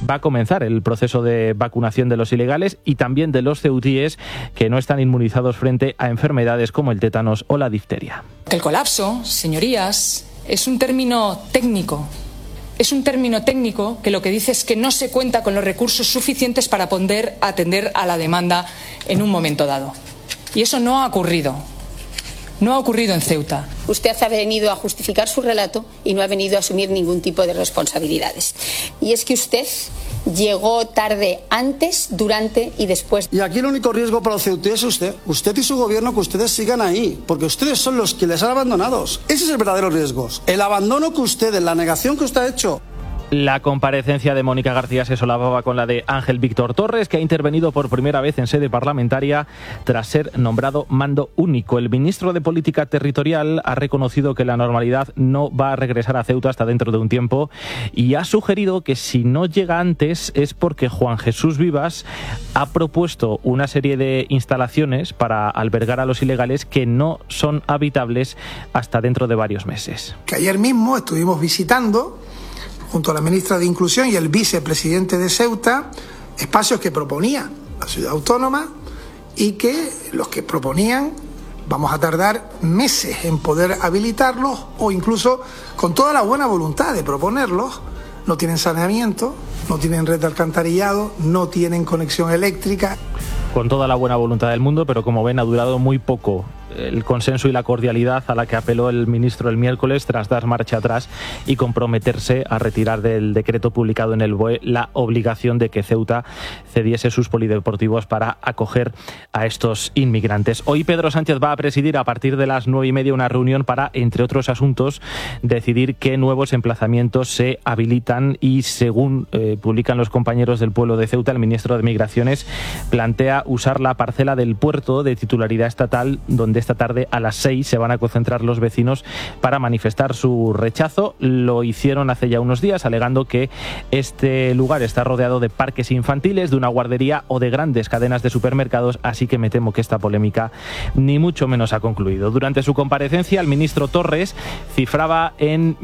va a comenzar el proceso de vacunación de los ilegales y también de los ceutíes que no están inmunizados frente a enfermedades como el tétanos o la difteria. El colapso, señorías, es un término técnico. Es un término técnico que lo que dice es que no se cuenta con los recursos suficientes para poder atender a la demanda en un momento dado. Y eso no ha ocurrido. No ha ocurrido en Ceuta. Usted ha venido a justificar su relato y no ha venido a asumir ningún tipo de responsabilidades. Y es que usted llegó tarde antes, durante y después. Y aquí el único riesgo para los ceutíes es usted y su gobierno, que ustedes sigan ahí, porque ustedes son los que les han abandonado. Ese es el verdadero riesgo, el abandono que ustedes, la negación que usted ha hecho. La comparecencia de Mónica García se solapaba con la de Ángel Víctor Torres, que ha intervenido por primera vez en sede parlamentaria tras ser nombrado mando único. El ministro de Política Territorial ha reconocido que la normalidad no va a regresar a Ceuta hasta dentro de un tiempo y ha sugerido que si no llega antes es porque Juan Jesús Vivas ha propuesto una serie de instalaciones para albergar a los ilegales que no son habitables hasta dentro de varios meses. Que ayer mismo estuvimos visitando, junto a la ministra de Inclusión y el vicepresidente de Ceuta, espacios que proponía la ciudad autónoma y que los que proponían vamos a tardar meses en poder habilitarlos o incluso con toda la buena voluntad de proponerlos. No tienen saneamiento, no tienen red de alcantarillado, no tienen conexión eléctrica. Con toda la buena voluntad del mundo, pero como ven ha durado muy poco el consenso y la cordialidad a la que apeló el ministro el miércoles tras dar marcha atrás y comprometerse a retirar del decreto publicado en el BOE la obligación de que Ceuta cediese sus polideportivos para acoger a estos inmigrantes. Hoy Pedro Sánchez va a presidir a partir de las 9:30 una reunión para, entre otros asuntos, decidir qué nuevos emplazamientos se habilitan y, según publican los compañeros del Pueblo de Ceuta, el ministro de Migraciones plantea usar la parcela del puerto de titularidad estatal, donde esta tarde a las 6 se van a concentrar los vecinos para manifestar su rechazo. Lo hicieron hace ya unos días, alegando que este lugar está rodeado de parques infantiles, de una guardería o de grandes cadenas de supermercados, así que me temo que esta polémica ni mucho menos ha concluido. Durante su comparecencia, el ministro Torres cifraba en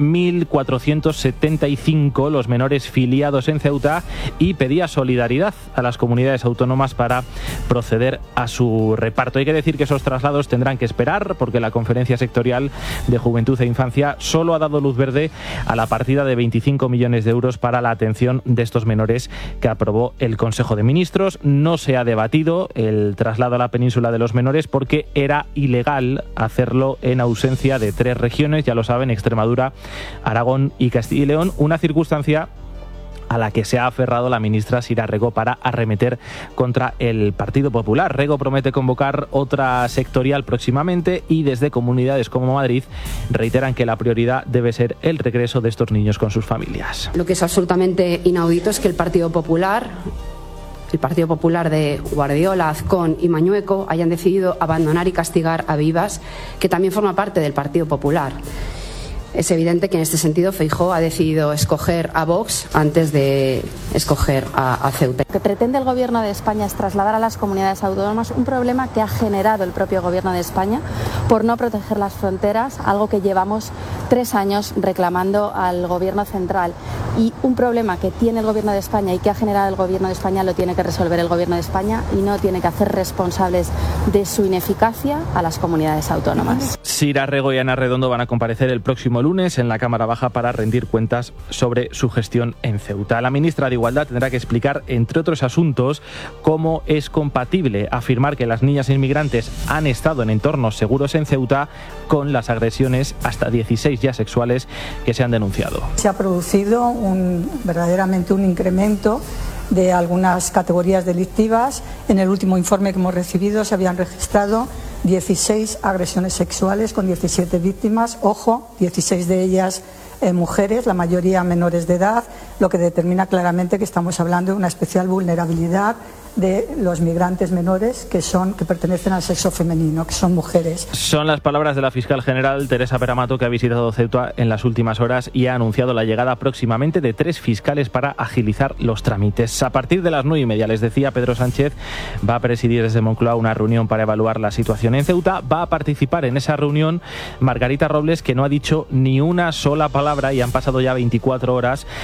1.475 los menores filiados en Ceuta y pedía solidaridad a las comunidades autónomas para proceder a su reparto. Hay que decir que esos traslados tendrán que esperar porque la Conferencia Sectorial de Juventud e Infancia solo ha dado luz verde a la partida de 25 millones de euros para la atención de estos menores que aprobó el Consejo de Ministros. No se ha debatido el traslado a la península de los menores porque era ilegal hacerlo en ausencia de 3 regiones, ya lo saben, Extremadura, Aragón y Castilla y León, una circunstancia a la que se ha aferrado la ministra Sira Rego para arremeter contra el Partido Popular. Rego promete convocar otra sectorial próximamente y desde comunidades como Madrid reiteran que la prioridad debe ser el regreso de estos niños con sus familias. Lo que es absolutamente inaudito es que el Partido Popular de Guardiola, Azcón y Mañueco hayan decidido abandonar y castigar a Vivas, que también forma parte del Partido Popular. Es evidente que en este sentido Feijóo ha decidido escoger a Vox antes de escoger a Ceuta. Lo que pretende el Gobierno de España es trasladar a las comunidades autónomas un problema que ha generado el propio Gobierno de España por no proteger las fronteras, algo que llevamos 3 años reclamando al Gobierno central. Y un problema que tiene el Gobierno de España y que ha generado el Gobierno de España lo tiene que resolver el Gobierno de España y no tiene que hacer responsables de su ineficacia a las comunidades autónomas. Sira Rego y Ana Redondo van a comparecer el próximo lunes en la Cámara Baja para rendir cuentas sobre su gestión en Ceuta. La ministra de Igualdad tendrá que explicar, entre otros asuntos, cómo es compatible afirmar que las niñas inmigrantes han estado en entornos seguros en Ceuta con las agresiones, hasta 16 ya sexuales, que se han denunciado. Se ha producido verdaderamente un incremento de algunas categorías delictivas. En el último informe que hemos recibido se habían registrado 16 agresiones sexuales con 17 víctimas, ojo, 16 de ellas mujeres, la mayoría menores de edad, lo que determina claramente que estamos hablando de una especial vulnerabilidad de los migrantes menores que pertenecen al sexo femenino, que son mujeres. Son las palabras de la fiscal general Teresa Peramato, que ha visitado Ceuta en las últimas horas y ha anunciado la llegada próximamente de 3 fiscales para agilizar los trámites. A partir de las 9:30, les decía, Pedro Sánchez va a presidir desde Moncloa una reunión para evaluar la situación en Ceuta. Va a participar en esa reunión Margarita Robles, que no ha dicho ni una sola palabra, y han pasado ya 24 horas, sobre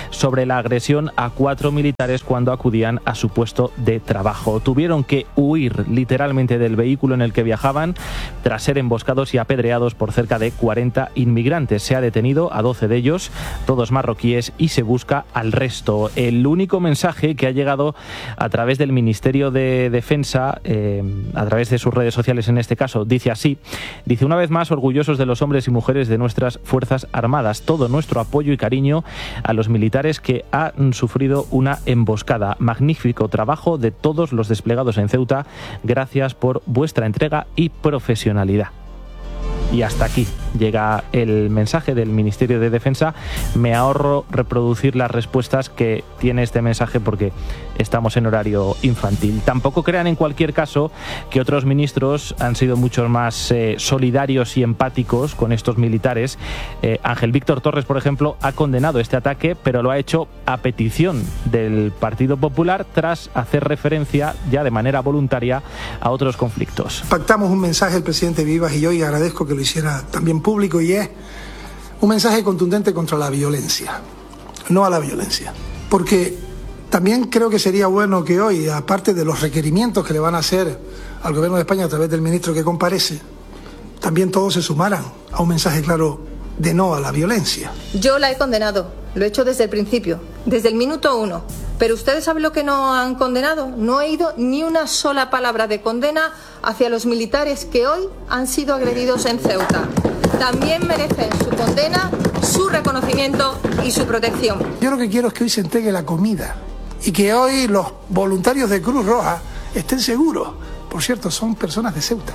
de la agresión a 4 militares cuando acudían a su puesto de trabajo. Tuvieron que huir literalmente del vehículo en el que viajaban tras ser emboscados y apedreados por cerca de 40 inmigrantes. Se ha detenido a 12 de ellos, todos marroquíes, y se busca al resto. El único mensaje que ha llegado a través del Ministerio de Defensa, a través de sus redes sociales en este caso, dice así: dice, una vez más, orgullosos de los hombres y mujeres de nuestras Fuerzas Armadas, todo nuestro apoyo y cariño a los militares que han sufrido una emboscada. Magnífico trabajo de todos los desplegados en Ceuta, gracias por vuestra entrega y profesionalidad. Y hasta aquí llega el mensaje del Ministerio de Defensa. Me ahorro reproducir las respuestas que tiene este mensaje porque estamos en horario infantil. Tampoco crean en cualquier caso que otros ministros han sido mucho más solidarios y empáticos con estos militares. Ángel Víctor Torres, por ejemplo, ha condenado este ataque, pero lo ha hecho a petición del Partido Popular tras hacer referencia ya de manera voluntaria a otros conflictos. Pactamos un mensaje el presidente Vivas y yo, y agradezco que lo hiciera también público, y es un mensaje contundente contra la violencia, no a la violencia. Porque también creo que sería bueno que hoy, aparte de los requerimientos que le van a hacer al Gobierno de España a través del ministro que comparece, también todos se sumaran a un mensaje claro de no a la violencia. Yo la he condenado, lo he hecho desde el principio, desde el minuto 1. Pero ¿ustedes saben lo que no han condenado? No he oído ni una sola palabra de condena hacia los militares que hoy han sido agredidos en Ceuta. También merecen su condena, su reconocimiento y su protección. Yo lo que quiero es que hoy se entregue la comida y que hoy los voluntarios de Cruz Roja estén seguros. Por cierto, son personas de Ceuta.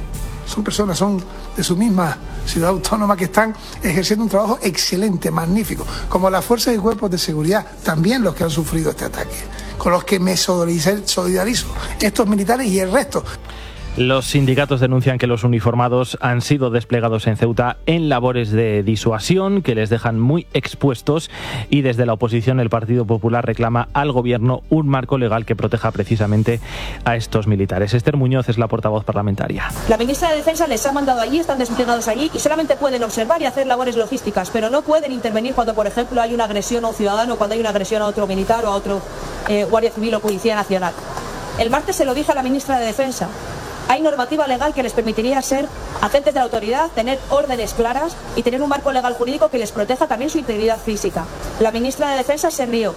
Son de su misma ciudad autónoma, que están ejerciendo un trabajo excelente, magnífico, como las fuerzas y cuerpos de seguridad, también los que han sufrido este ataque, con los que me solidarizo, estos militares y el resto. Los sindicatos denuncian que los uniformados han sido desplegados en Ceuta en labores de disuasión que les dejan muy expuestos, y desde la oposición el Partido Popular reclama al Gobierno un marco legal que proteja precisamente a estos militares. Esther Muñoz es la portavoz parlamentaria. La ministra de Defensa les ha mandado allí, están desplegados allí y solamente pueden observar y hacer labores logísticas, pero no pueden intervenir cuando, por ejemplo, hay una agresión a un ciudadano, cuando hay una agresión a otro militar o a otro guardia civil o policía nacional. El martes se lo dije a la ministra de Defensa. Hay normativa legal que les permitiría ser agentes de la autoridad, tener órdenes claras y tener un marco legal jurídico que les proteja también su integridad física. La ministra de Defensa se rió.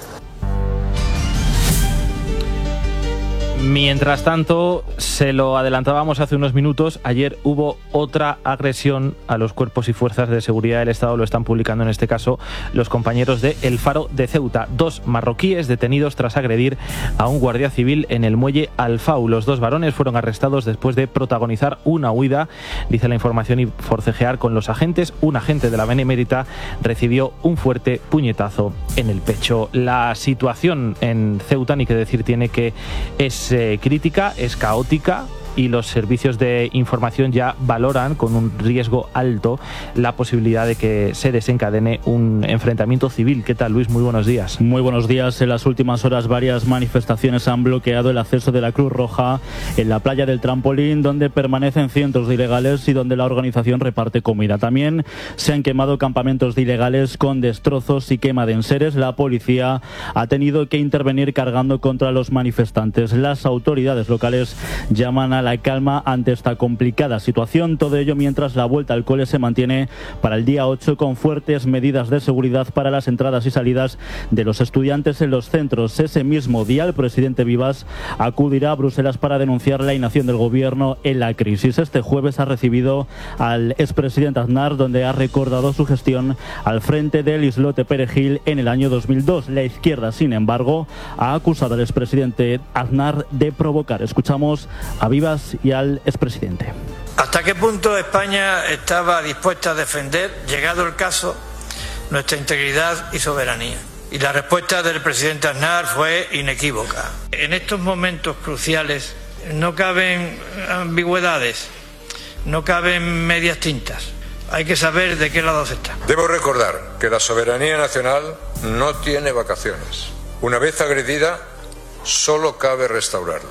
Mientras tanto, se lo adelantábamos hace unos minutos, ayer hubo otra agresión a los cuerpos y fuerzas de seguridad del Estado. Lo están publicando en este caso los compañeros de El Faro de Ceuta. 2 marroquíes detenidos tras agredir a un guardia civil en el muelle Alfau. Los 2 varones fueron arrestados después de protagonizar una huida, dice la información, y forcejear con los agentes. Un agente de la Benemérita recibió un fuerte puñetazo en el pecho. La situación en Ceuta, ni que decir tiene, que es crítica, es caótica, y los servicios de información ya valoran con un riesgo alto la posibilidad de que se desencadene un enfrentamiento civil. ¿Qué tal, Luis? Muy buenos días. Muy buenos días. En las últimas horas varias manifestaciones han bloqueado el acceso de la Cruz Roja en la playa del Trampolín, donde permanecen cientos de ilegales y donde la organización reparte comida. También se han quemado campamentos de ilegales con destrozos y quema de enseres. La policía ha tenido que intervenir cargando contra los manifestantes. Las autoridades locales llaman a la calma ante esta complicada situación. Todo ello mientras la vuelta al cole se mantiene para el día 8 con fuertes medidas de seguridad para las entradas y salidas de los estudiantes en los centros. Ese mismo día el presidente Vivas acudirá a Bruselas para denunciar la inacción del gobierno en la crisis. Este jueves ha recibido al expresidente Aznar, donde ha recordado su gestión al frente del islote Perejil en el año 2002. La izquierda, sin embargo, ha acusado al expresidente Aznar de provocar. Escuchamos a Vivas y al expresidente. ¿Hasta qué punto España estaba dispuesta a defender, llegado el caso, nuestra integridad y soberanía? Y la respuesta del presidente Aznar fue inequívoca. En estos momentos cruciales no caben ambigüedades, no caben medias tintas. Hay que saber de qué lado se está. Debo recordar que la soberanía nacional no tiene vacaciones. Una vez agredida, solo cabe restaurarla.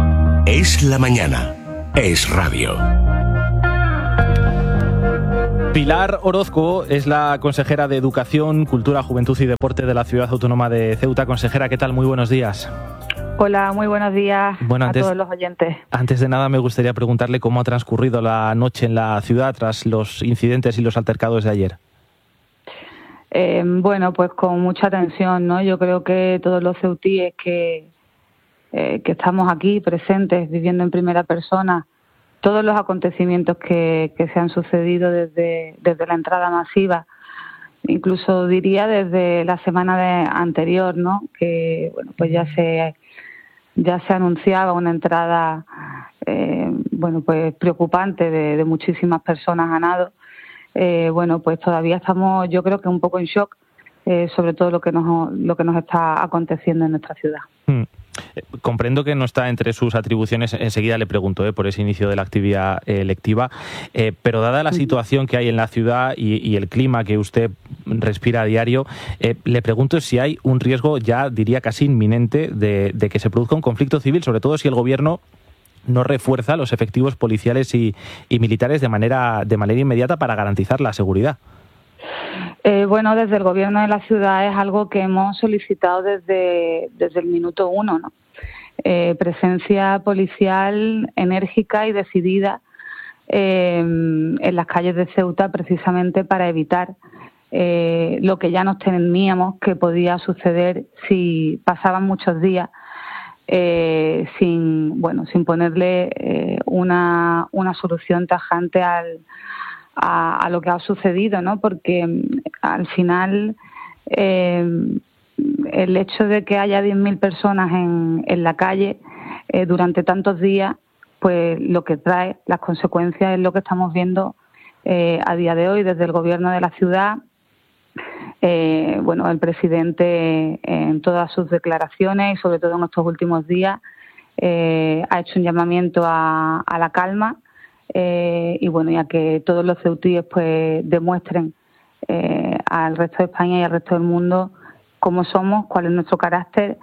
Es la mañana. Es radio. Pilar Orozco es la consejera de Educación, Cultura, Juventud y Deporte de la Ciudad Autónoma de Ceuta. Consejera, ¿qué tal? Muy buenos días. Hola, muy buenos días a todos los oyentes. Antes de nada me gustaría preguntarle cómo ha transcurrido la noche en la ciudad tras los incidentes y los altercados de ayer. Bueno, pues con mucha tensión, ¿no? Yo creo que todos los ceutíes que estamos aquí presentes, viviendo en primera persona, todos los acontecimientos que se han sucedido desde la entrada masiva, incluso diría desde la semana anterior, ¿no? Que bueno, pues ya se anunciaba una entrada bueno, pues preocupante de muchísimas personas a nado. Bueno, pues todavía estamos, yo creo que un poco en shock, sobre todo lo que nos está aconteciendo en nuestra ciudad. Comprendo que no está entre sus atribuciones, enseguida le pregunto por ese inicio de la actividad lectiva, pero dada la situación que hay en la ciudad y el clima que usted respira a diario, le pregunto si hay un riesgo ya, diría casi inminente, de que se produzca un conflicto civil, sobre todo si el Gobierno no refuerza los efectivos policiales y militares de manera inmediata para garantizar la seguridad. Bueno, desde el Gobierno de la ciudad es algo que hemos solicitado desde el minuto uno, ¿no? Presencia policial enérgica y decidida en las calles de Ceuta, precisamente para evitar lo que ya nos temíamos que podía suceder si pasaban muchos días sin ponerle una solución tajante a lo que ha sucedido, ¿no? Porque al final el hecho de que haya 10.000 personas en la calle durante tantos días, pues lo que trae, las consecuencias es lo que estamos viendo a día de hoy desde el Gobierno de la ciudad. Bueno, el presidente en todas sus declaraciones y sobre todo en estos últimos días ha hecho un llamamiento a la calma y bueno, ya que todos los ceutíes pues demuestren al resto de España y al resto del mundo cómo somos, cuál es nuestro carácter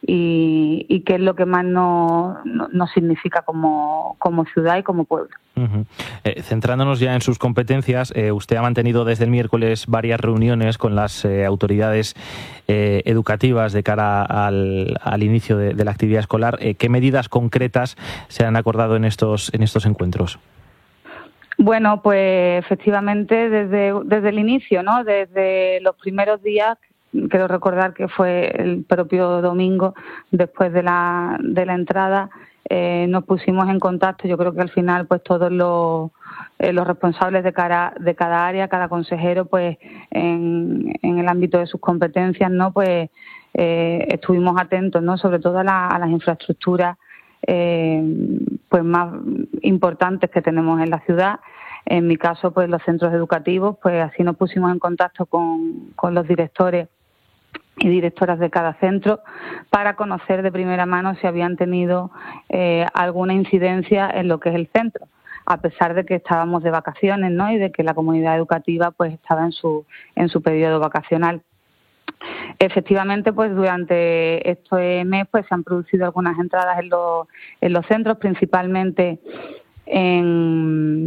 y qué es lo que más nos significa como ciudad y como pueblo. Uh-huh. Centrándonos ya en sus competencias, usted ha mantenido desde el miércoles varias reuniones con las autoridades educativas de cara al inicio de la actividad escolar. ¿Qué medidas concretas se han acordado en estos encuentros? Bueno, pues efectivamente desde el inicio, ¿no? Desde los primeros días, quiero recordar que fue el propio domingo después de la entrada, nos pusimos en contacto. Yo creo que al final pues todos los responsables de cada área, cada consejero, pues en el ámbito de sus competencias, ¿no? Pues estuvimos atentos, ¿no? Sobre todo a las infraestructuras pues más importantes que tenemos en la ciudad. En mi caso, pues los centros educativos, pues así nos pusimos en contacto con los directores y directoras de cada centro para conocer de primera mano si habían tenido alguna incidencia en lo que es el centro, a pesar de que estábamos de vacaciones, ¿no? Y de que la comunidad educativa pues estaba en su periodo vacacional. Efectivamente, pues durante este mes pues se han producido algunas entradas en los centros, principalmente en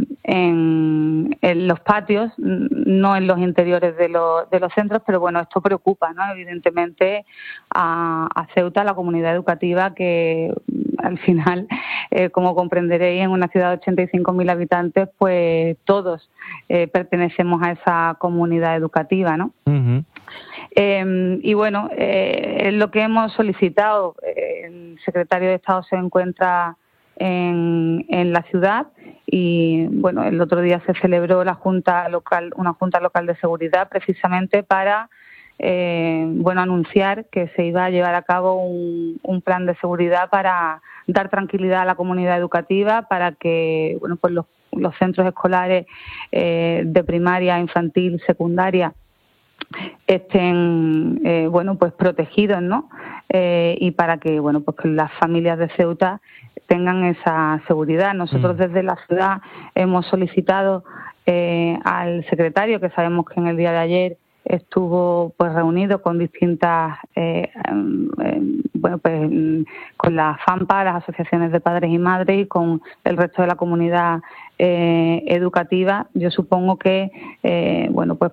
los patios, no en los interiores de los centros, pero bueno, esto preocupa, ¿no? Evidentemente a Ceuta, la comunidad educativa, que al final, como comprenderéis, en una ciudad de 85.000 habitantes, pues todos pertenecemos a esa comunidad educativa, ¿no? Uh-huh. Y bueno, es lo que hemos solicitado. El secretario de Estado se encuentra en la ciudad y bueno, el otro día se celebró una junta local de seguridad, precisamente para anunciar que se iba a llevar a cabo un plan de seguridad para dar tranquilidad a la comunidad educativa, para que pues los centros escolares de primaria, infantil, secundaria estén pues protegidos, ¿no? Y para que pues que las familias de Ceuta tengan esa seguridad. Nosotros desde la ciudad hemos solicitado al secretario, que sabemos que en el día de ayer estuvo pues reunido con distintas, con la FAMPA, las asociaciones de padres y madres, y con el resto de la comunidad educativa. Yo supongo que, pues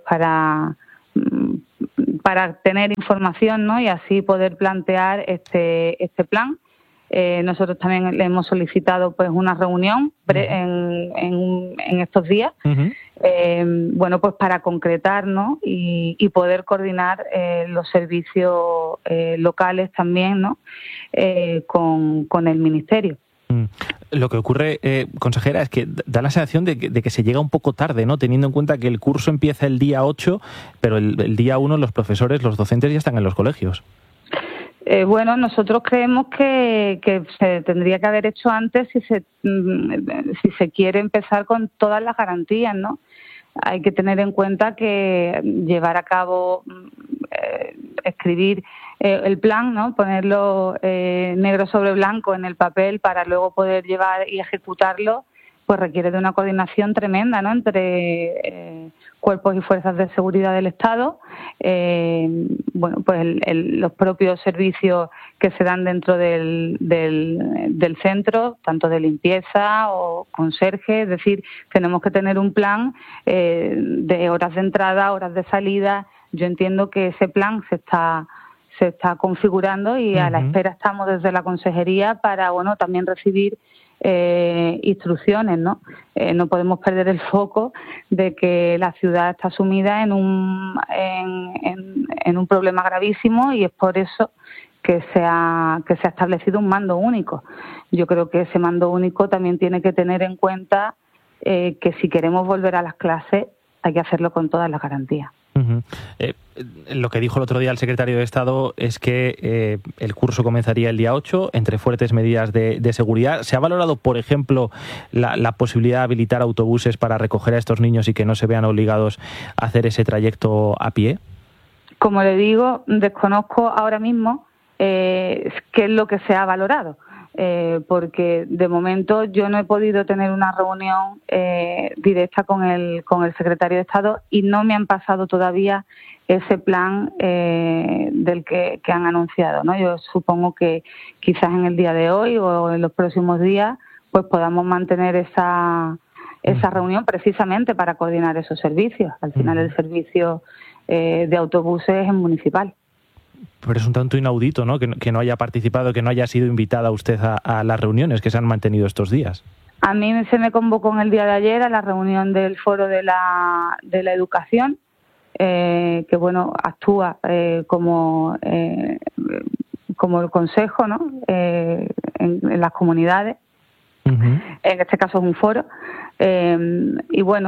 para tener información, ¿no?, y así poder plantear este plan. Nosotros también le hemos solicitado pues una reunión en estos días, pues para concretar, ¿no?, y poder coordinar los servicios locales también, ¿no?, con el Ministerio. Lo que ocurre, consejera, es que da la sensación de que se llega un poco tarde, ¿no?, teniendo en cuenta que el curso empieza el día 8, pero el día 1 los profesores, los docentes ya están en los colegios. Nosotros creemos que se tendría que haber hecho antes si se quiere empezar con todas las garantías, ¿no? Hay que tener en cuenta que llevar a cabo, escribir el plan, ¿no?, ponerlo negro sobre blanco en el papel para luego poder llevar y ejecutarlo, pues requiere de una coordinación tremenda, ¿no?, entre cuerpos y fuerzas de seguridad del Estado, los propios servicios que se dan dentro del centro, tanto de limpieza o conserje. Es decir, tenemos que tener un plan de horas de entrada, horas de salida. Yo entiendo que ese plan se está configurando y a la espera estamos desde la consejería para también recibir instrucciones, ¿no? No podemos perder el foco de que la ciudad está sumida en un problema gravísimo, y es por eso que se ha establecido un mando único. Yo creo que ese mando único también tiene que tener en cuenta que si queremos volver a las clases hay que hacerlo con todas las garantías. Lo que dijo el otro día el secretario de Estado es que el curso comenzaría el día 8, entre fuertes medidas de seguridad. ¿Se ha valorado, por ejemplo, la posibilidad de habilitar autobuses para recoger a estos niños y que no se vean obligados a hacer ese trayecto a pie? Como le digo, desconozco ahora mismo qué es lo que se ha valorado. Porque de momento yo no he podido tener una reunión directa con el secretario de Estado y no me han pasado todavía ese plan del que han anunciado, ¿no? Yo supongo que quizás en el día de hoy o en los próximos días pues podamos mantener esa reunión precisamente para coordinar esos servicios. Al final el servicio de autobuses es municipal. Pero es un tanto inaudito, ¿no?, que no haya participado, que no haya sido invitada usted a las reuniones que se han mantenido estos días. A mí se me convocó en el día de ayer a la reunión del Foro de la Educación, que actúa como el consejo, ¿no?, en las comunidades. En este caso es un foro. En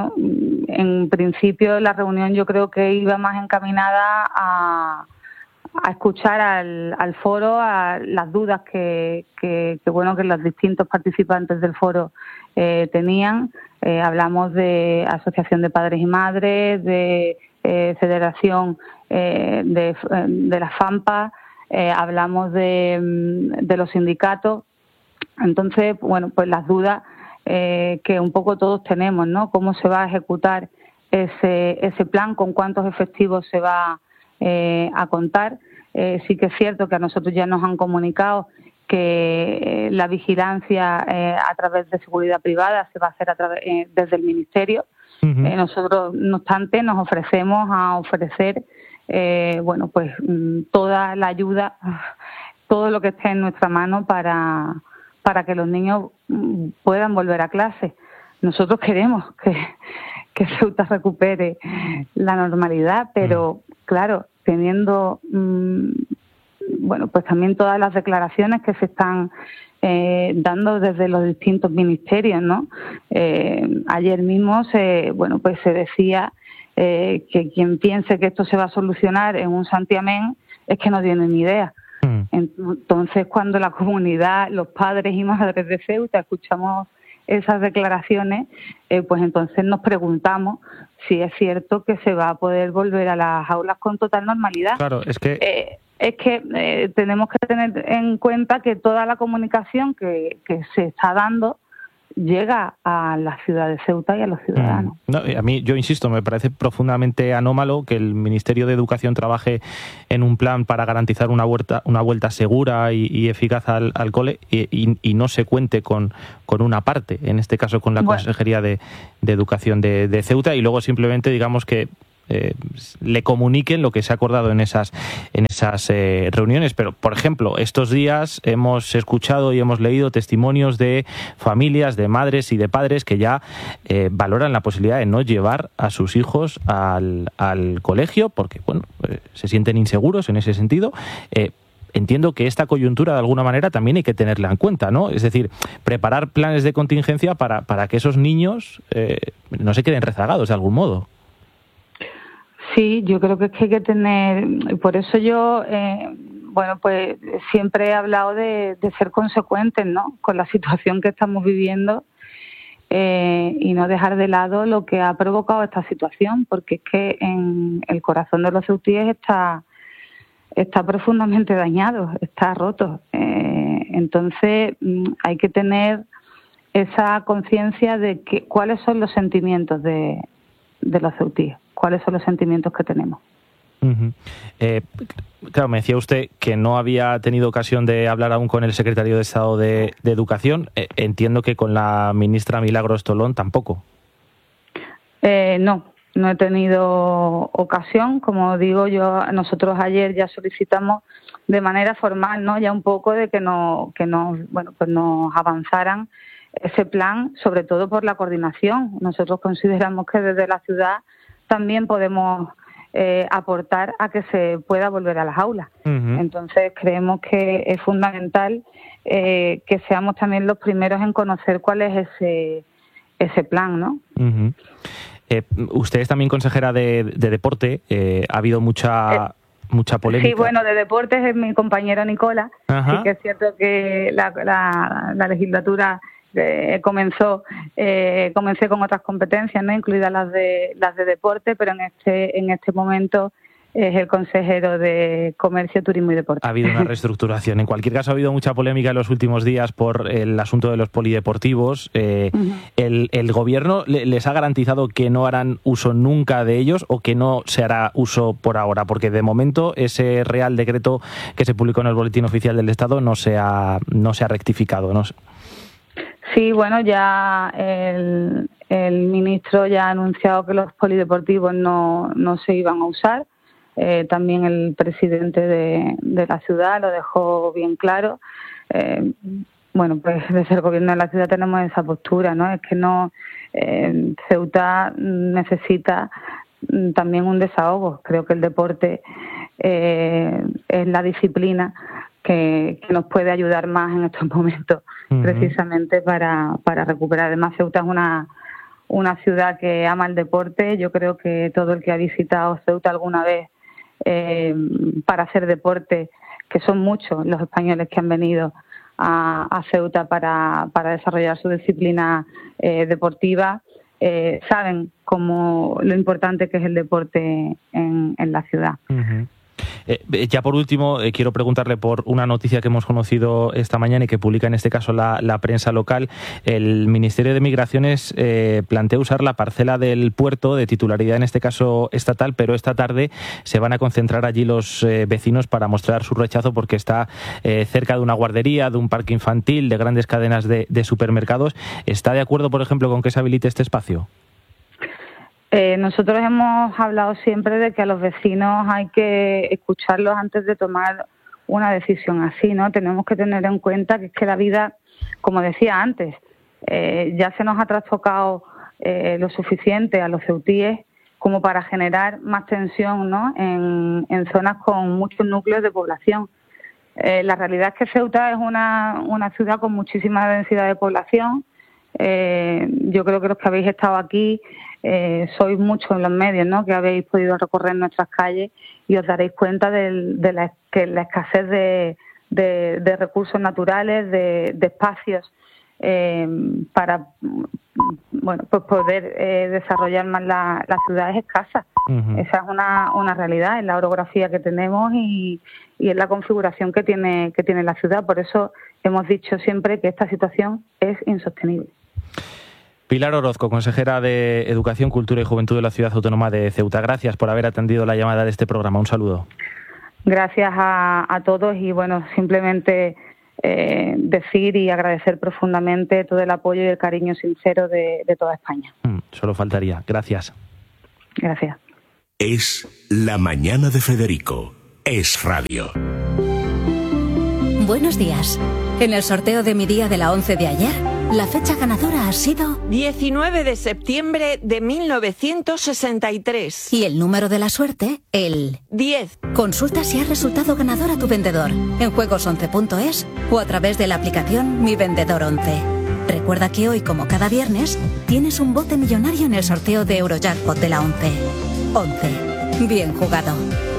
principio la reunión yo creo que iba más encaminada a escuchar al foro, a las dudas que los distintos participantes del foro tenían. Hablamos de Asociación de Padres y Madres, de Federación de la FAMPA, hablamos de los sindicatos. Entonces, pues las dudas que un poco todos tenemos, ¿no? ¿Cómo se va a ejecutar ese plan? ¿Con cuántos efectivos se va a contar? Sí que es cierto que a nosotros ya nos han comunicado que la vigilancia a través de seguridad privada se va a hacer desde el Ministerio. Nosotros, no obstante, nos ofrecemos a ofrecer toda la ayuda, todo lo que esté en nuestra mano para que los niños puedan volver a clase. Nosotros queremos que Ceuta recupere la normalidad, pero claro, teniendo pues también todas las declaraciones que se están dando desde los distintos ministerios, ¿no? Ayer mismo se decía que quien piense que esto se va a solucionar en un santiamén es que no tiene ni idea. Entonces, cuando la comunidad, los padres y madres de Ceuta escuchamos esas declaraciones, pues entonces nos preguntamos si es cierto que se va a poder volver a las aulas con total normalidad. Claro, es que tenemos que tener en cuenta que toda la comunicación que se está dando llega a la ciudad de Ceuta y a los ciudadanos. No, a mí, yo insisto, me parece profundamente anómalo que el Ministerio de Educación trabaje en un plan para garantizar una vuelta segura y eficaz al cole y no se cuente con una parte, en este caso con la Consejería de Educación de Ceuta, y luego simplemente digamos que le comuniquen lo que se ha acordado en esas reuniones. Pero, por ejemplo, estos días hemos escuchado y hemos leído testimonios de familias, de madres y de padres que ya valoran la posibilidad de no llevar a sus hijos al colegio porque, bueno, se sienten inseguros en ese sentido. Entiendo que esta coyuntura de alguna manera también hay que tenerla en cuenta, ¿no? Es decir, preparar planes de contingencia para que esos niños no se queden rezagados de algún modo. Sí, yo creo que es que hay que tener, por eso yo, pues siempre he hablado de ser consecuentes, ¿no?, con la situación que estamos viviendo y no dejar de lado lo que ha provocado esta situación, porque es que en el corazón de los ceutíes está profundamente dañado, está roto. Entonces hay que tener esa conciencia de cuáles son los sentimientos de los ceutíes. ¿Cuáles son los sentimientos que tenemos? Uh-huh. Claro, me decía usted que no había tenido ocasión de hablar aún con el secretario de Estado de Educación. Entiendo que con la ministra Milagros Tolón tampoco. No he tenido ocasión. Como digo, nosotros ayer ya solicitamos de manera formal, ¿no?, ya un poco de que nos avanzaran ese plan, sobre todo por la coordinación. Nosotros consideramos que desde la ciudad también podemos aportar a que se pueda volver a las aulas. Uh-huh. Entonces creemos que es fundamental que seamos también los primeros en conocer cuál es ese plan, ¿no? Uh-huh. Usted es también consejera de deporte. Ha habido mucha polémica. Sí, bueno, de deportes es mi compañero Nicola. Uh-huh. Sí que es cierto que la legislatura comencé con otras competencias, ¿no?, incluidas las de deporte, pero en este momento es el consejero de Comercio, Turismo y Deporte. Ha habido una reestructuración. En cualquier caso, ha habido mucha polémica en los últimos días por el asunto de los polideportivos. Uh-huh. ¿El gobierno les ha garantizado que no harán uso nunca de ellos o que no se hará uso por ahora? Porque de momento ese Real Decreto que se publicó en el Boletín Oficial del Estado no se ha rectificado, ¿no? Sí, bueno, ya el ministro ya ha anunciado que los polideportivos no se iban a usar. También el presidente de la ciudad lo dejó bien claro. Pues desde el gobierno de la ciudad tenemos esa postura, ¿no? Es que Ceuta necesita también un desahogo. Creo que el deporte es la disciplina que nos puede ayudar más en estos momentos, uh-huh, precisamente para recuperar. Además, Ceuta es una ciudad que ama el deporte. Yo creo que todo el que ha visitado Ceuta alguna vez para hacer deporte, que son muchos los españoles que han venido a Ceuta para desarrollar su disciplina deportiva, saben lo importante que es el deporte en la ciudad. Uh-huh. Ya por último, quiero preguntarle por una noticia que hemos conocido esta mañana y que publica en este caso la prensa local. El Ministerio de Migraciones plantea usar la parcela del puerto de titularidad, en este caso estatal, pero esta tarde se van a concentrar allí los vecinos para mostrar su rechazo porque está cerca de una guardería, de un parque infantil, de grandes cadenas de supermercados. ¿Está de acuerdo, por ejemplo, con que se habilite este espacio? Nosotros hemos hablado siempre de que a los vecinos hay que escucharlos antes de tomar una decisión así, ¿no? Tenemos que tener en cuenta que es que la vida, como decía antes, ya se nos ha trastocado lo suficiente a los ceutíes como para generar más tensión, ¿no?, en zonas con muchos núcleos de población. La realidad es que Ceuta es una ciudad con muchísima densidad de población. Yo creo que los que habéis estado aquí sois muchos en los medios, ¿no?, que habéis podido recorrer nuestras calles y os daréis cuenta de la escasez de recursos naturales, de espacios para pues poder desarrollar más la ciudad es escasa. Uh-huh. Esa es una realidad, es la orografía que tenemos y es la configuración que tiene la ciudad. Por eso hemos dicho siempre que esta situación es insostenible. Pilar Orozco, consejera de Educación, Cultura y Juventud de la Ciudad Autónoma de Ceuta. Gracias por haber atendido la llamada de este programa. Un saludo. Gracias a todos y bueno, simplemente decir y agradecer profundamente todo el apoyo y el cariño sincero de toda España. Solo faltaría. Gracias. Gracias. Es La Mañana de Federico. Es Radio. Buenos días. En el sorteo de mi día de la 11 de ayer, la fecha ganadora ha sido 19 de septiembre de 1963. Y el número de la suerte, el 10. Consulta si ha resultado ganador a tu vendedor en juegos11.es o a través de la aplicación Mi Vendedor 11. Recuerda que hoy, como cada viernes, tienes un bote millonario en el sorteo de Eurojackpot de la 11. 11. Bien jugado.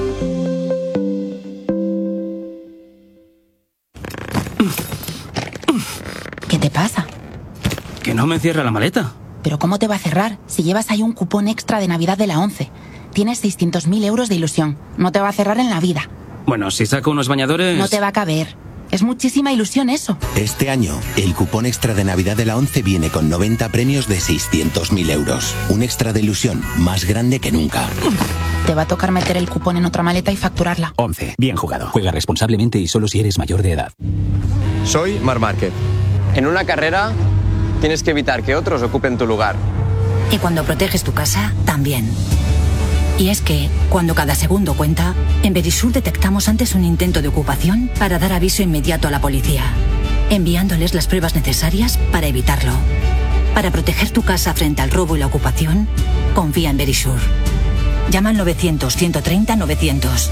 ¿Qué te pasa? Que no me cierra la maleta. ¿Pero cómo te va a cerrar si llevas ahí un cupón extra de Navidad de la 11? Tienes 600.000 euros de ilusión. No te va a cerrar en la vida. Bueno, si saco unos bañadores... No te va a caber. Es muchísima ilusión eso. Este año, el cupón extra de Navidad de la 11 viene con 90 premios de 600.000 euros. Un extra de ilusión más grande que nunca. Te va a tocar meter el cupón en otra maleta y facturarla. 11. Bien jugado. Juega responsablemente y solo si eres mayor de edad. Soy Marc Márquez. En una carrera tienes que evitar que otros ocupen tu lugar. Y cuando proteges tu casa, también. Y es que, cuando cada segundo cuenta, en Verisur detectamos antes un intento de ocupación para dar aviso inmediato a la policía, enviándoles las pruebas necesarias para evitarlo. Para proteger tu casa frente al robo y la ocupación, confía en Verisur. Llama al 900-130-900.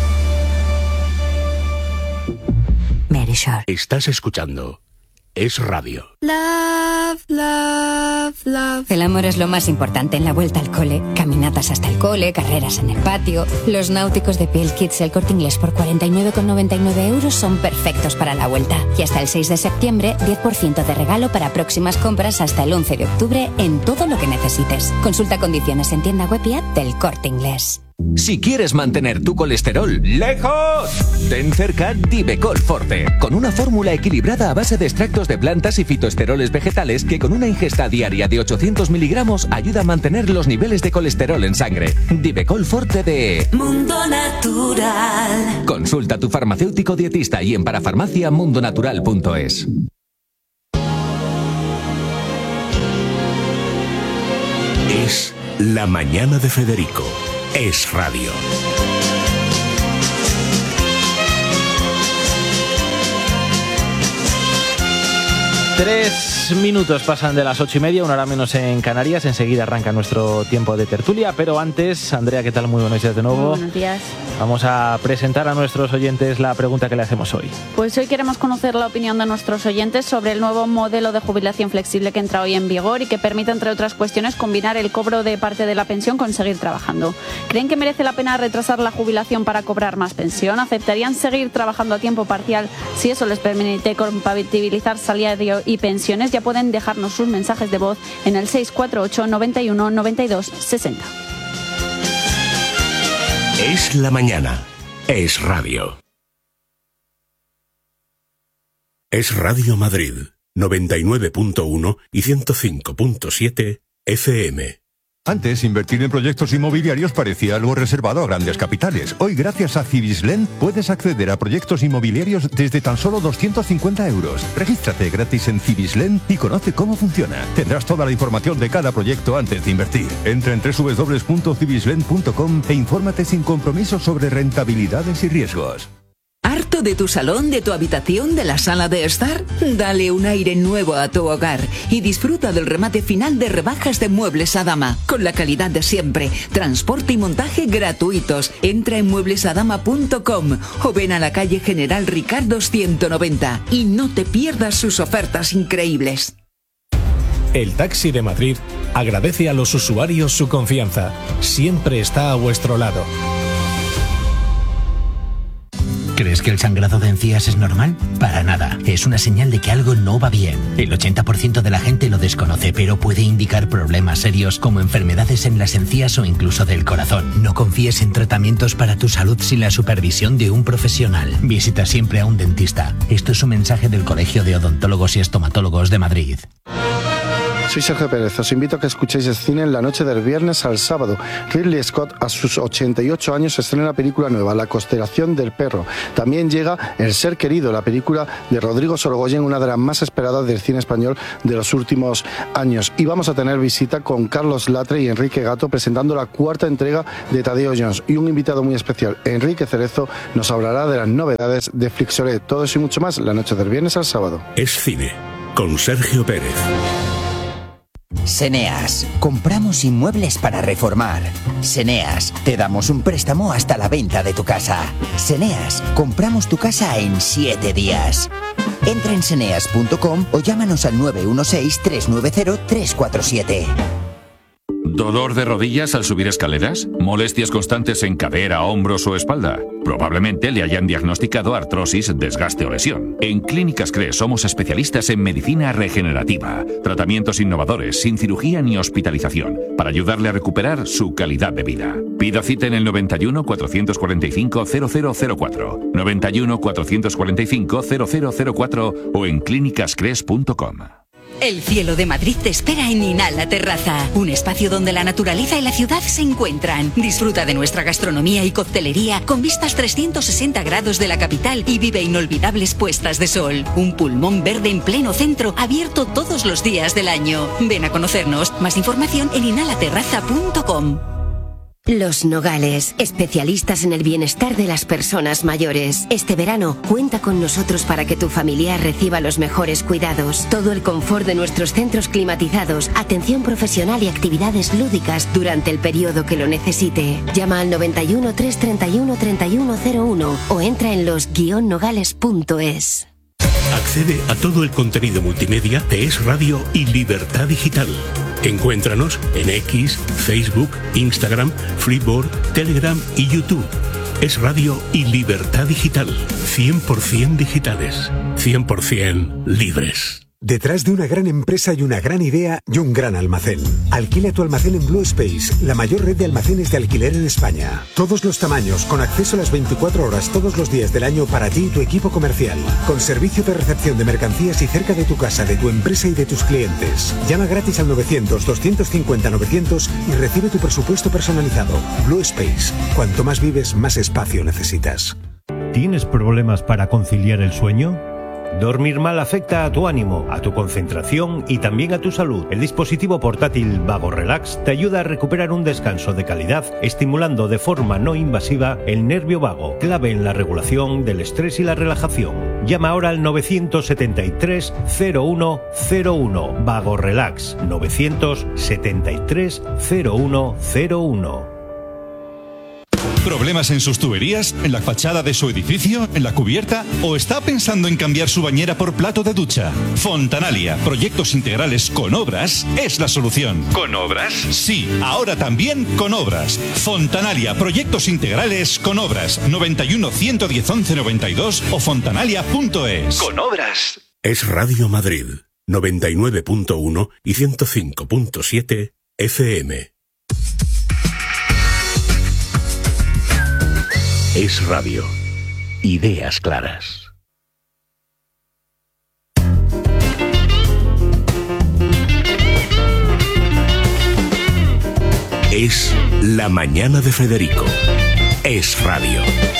Verisur. Estás escuchando Es Radio. Love, love, love. El amor es lo más importante en la vuelta al cole. Caminatas hasta el cole, carreras en el patio. Los náuticos de Piel Kids El Corte Inglés por 49,99 euros son perfectos para la vuelta. Y hasta el 6 de septiembre, 10% de regalo para próximas compras hasta el 11 de octubre en todo lo que necesites. Consulta condiciones en tienda web y app del Corte Inglés. Si quieres mantener tu colesterol lejos, ten cerca Divecol Forte, con una fórmula equilibrada a base de extractos de plantas y fitoesteroles vegetales que con una ingesta diaria de 800 miligramos ayuda a mantener los niveles de colesterol en sangre. Divecol Forte de Mundo Natural. Consulta a tu farmacéutico dietista y en parafarmaciamundonatural.es. Es La Mañana de Federico. Es Radio. Tres minutos pasan de las 8:30, una hora menos en Canarias. Enseguida arranca nuestro tiempo de tertulia, pero antes, Andrea, ¿qué tal? Muy buenos días de nuevo. Muy buenos días. Vamos a presentar a nuestros oyentes la pregunta que le hacemos hoy. Pues hoy queremos conocer la opinión de nuestros oyentes sobre el nuevo modelo de jubilación flexible que entra hoy en vigor y que permite, entre otras cuestiones, combinar el cobro de parte de la pensión con seguir trabajando. ¿Creen que merece la pena retrasar la jubilación para cobrar más pensión? ¿Aceptarían seguir trabajando a tiempo parcial si eso les permite compatibilizar salario y pensiones? Ya pueden dejarnos sus mensajes de voz en el 648 91 92 60. Es la mañana. Es Radio. Es Radio Madrid, 99.1 y 105.7 FM. Antes, invertir en proyectos inmobiliarios parecía algo reservado a grandes capitales. Hoy, gracias a Cibislen, puedes acceder a proyectos inmobiliarios desde tan solo 250 euros. Regístrate gratis en Cibislen y conoce cómo funciona. Tendrás toda la información de cada proyecto antes de invertir. Entra en www.cibislen.com e infórmate sin compromiso sobre rentabilidades y riesgos. ¿Harto de tu salón, de tu habitación, de la sala de estar? Dale un aire nuevo a tu hogar y disfruta del remate final de rebajas de Muebles Adama, con la calidad de siempre, transporte y montaje gratuitos. Entra en mueblesadama.com o ven a la calle General Ricardo 190 y no te pierdas sus ofertas increíbles. El Taxi de Madrid agradece a los usuarios su confianza. Siempre está a vuestro lado. ¿Crees que el sangrado de encías es normal? Para nada. Es una señal de que algo no va bien. El 80% de la gente lo desconoce, pero puede indicar problemas serios como enfermedades en las encías o incluso del corazón. No confíes en tratamientos para tu salud sin la supervisión de un profesional. Visita siempre a un dentista. Esto es un mensaje del Colegio de Odontólogos y Estomatólogos de Madrid. Soy Sergio Pérez. Os invito a que escuchéis el cine en la noche del viernes al sábado. Ridley Scott, a sus 88 años, estrena la película nueva, La constelación del perro. También llega El ser querido, la película de Rodrigo Sorogoyen, una de las más esperadas del cine español de los últimos años. Y vamos a tener visita con Carlos Latre y Enrique Gato presentando la cuarta entrega de Tadeo Jones. Y un invitado muy especial, Enrique Cerezo, nos hablará de las novedades de Flixolé. Todo eso y mucho más la noche del viernes al sábado. Es cine, con Sergio Pérez. Seneas, compramos inmuebles para reformar. Seneas, te damos un préstamo hasta la venta de tu casa. Seneas, compramos tu casa en 7 días. Entra en seneas.com o llámanos al 916-390-347. ¿Dolor de rodillas al subir escaleras? ¿Molestias constantes en cadera, hombros o espalda? Probablemente le hayan diagnosticado artrosis, desgaste o lesión. En Clínicas CRES somos especialistas en medicina regenerativa, tratamientos innovadores, sin cirugía ni hospitalización, para ayudarle a recuperar su calidad de vida. Pida cita en el 91 445 0004, 91 445 0004 o en clínicascres.com. El cielo de Madrid te espera en Inhala Terraza, un espacio donde la naturaleza y la ciudad se encuentran. Disfruta de nuestra gastronomía y coctelería con vistas 360 grados de la capital y vive inolvidables puestas de sol. Un pulmón verde en pleno centro, abierto todos los días del año. Ven a conocernos. Más información en inhalaterraza.com. Los Nogales, especialistas en el bienestar de las personas mayores. Este verano, cuenta con nosotros para que tu familiar reciba los mejores cuidados. Todo el confort de nuestros centros climatizados, atención profesional y actividades lúdicas durante el periodo que lo necesite. Llama al 91 331 3101 o entra en los-nogales.es. Accede a todo el contenido multimedia de Es Radio y Libertad Digital. Encuéntranos en X, Facebook, Instagram, Flipboard, Telegram y YouTube. Es Radio y Libertad Digital. 100% digitales. 100% libres. Detrás de una gran empresa hay una gran idea y un gran almacén. Alquila tu almacén en Blue Space, la mayor red de almacenes de alquiler en España. Todos los tamaños, con acceso a las 24 horas todos los días del año para ti y tu equipo comercial. Con servicio de recepción de mercancías y cerca de tu casa, de tu empresa y de tus clientes. Llama gratis al 900-250-900 y recibe tu presupuesto personalizado. Blue Space. Cuanto más vives, más espacio necesitas. ¿Tienes problemas para conciliar el sueño? Dormir mal afecta a tu ánimo, a tu concentración y también a tu salud. El dispositivo portátil Vago Relax te ayuda a recuperar un descanso de calidad, estimulando de forma no invasiva el nervio vago, clave en la regulación del estrés y la relajación. Llama ahora al 973 0101. Vago Relax 973 0101. ¿Problemas en sus tuberías? ¿En la fachada de su edificio? ¿En la cubierta? ¿O está pensando en cambiar su bañera por plato de ducha? Fontanalia, proyectos integrales con obras, es la solución. ¿Con obras? Sí, ahora también con obras. Fontanalia, proyectos integrales con obras. 91 110 11 92 o fontanalia.es. Con obras. Es Radio Madrid, 99.1 y 105.7 FM. Es Radio. Ideas claras. Es La Mañana de Federico. Es Radio.